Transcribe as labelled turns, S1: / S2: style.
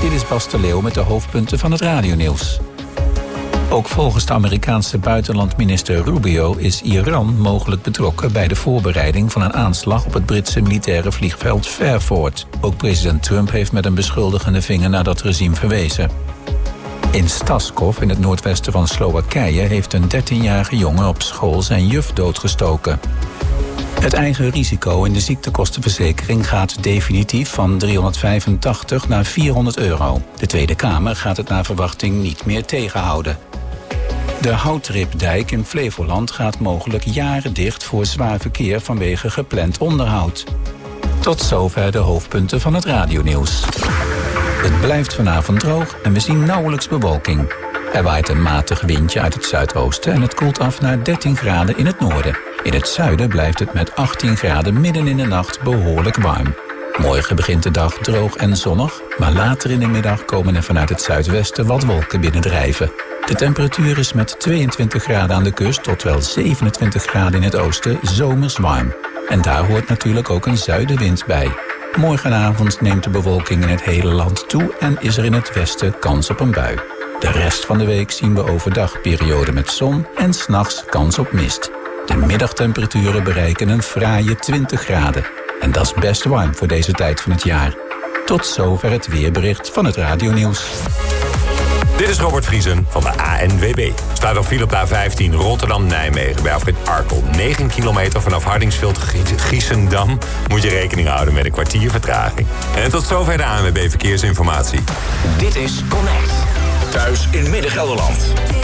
S1: Dit is Bas de Leeuw met de hoofdpunten van het radionieuws. Ook volgens de Amerikaanse buitenlandminister Rubio is Iran mogelijk betrokken bij de voorbereiding van een aanslag op het Britse militaire vliegveld Fairford. Ook president Trump heeft met een beschuldigende vinger naar dat regime verwezen. In Staskov, in het noordwesten van Slowakije, heeft een 13-jarige jongen op school zijn juf doodgestoken. Het eigen risico in de ziektekostenverzekering gaat definitief van €385 naar €400. De Tweede Kamer gaat het naar verwachting niet meer tegenhouden. De Houtripdijk in Flevoland gaat mogelijk jaren dicht voor zwaar verkeer vanwege gepland onderhoud. Tot zover de hoofdpunten van het radionieuws. Het blijft vanavond droog en we zien nauwelijks bewolking. Er waait een matig windje uit het zuidoosten en het koelt af naar 13 graden in het noorden. In het zuiden blijft het met 18 graden midden in de nacht behoorlijk warm. Morgen begint de dag droog en zonnig, maar later in de middag komen er vanuit het zuidwesten wat wolken binnendrijven. De temperatuur is met 22 graden aan de kust tot wel 27 graden in het oosten zomers warm. En daar hoort natuurlijk ook een zuidenwind bij. Morgenavond neemt de bewolking in het hele land toe en is er in het westen kans op een bui. De rest van de week zien we overdag perioden met zon en 's nachts kans op mist. De middagtemperaturen bereiken een fraaie 20 graden. En dat is best warm voor deze tijd van het jaar. Tot zover het weerbericht van het radionieuws.
S2: Dit is Robert Vriesen van de ANWB. Staat op file op de A15 Rotterdam-Nijmegen bij afrit Arkel. 9 kilometer vanaf Hardingsveld-Giessendam moet je rekening houden met een kwartier vertraging. En tot zover de ANWB Verkeersinformatie.
S3: Dit is Connect. Thuis in Midden-Gelderland.